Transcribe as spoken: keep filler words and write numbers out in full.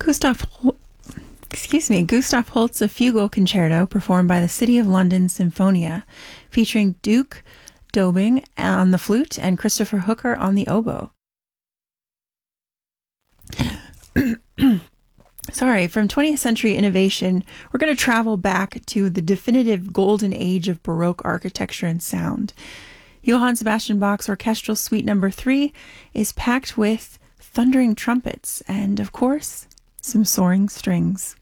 Gustav, Hol- excuse me, Gustav Holst's A Fugal Concerto, performed by the City of London Sinfonia, featuring Duke Dobing on the flute and Christopher Hooker on the oboe. Sorry, from twentieth century innovation, we're going to travel back to the definitive golden age of Baroque architecture and sound. Johann Sebastian Bach's Orchestral Suite Number three is packed with thundering trumpets and, of course, some soaring strings.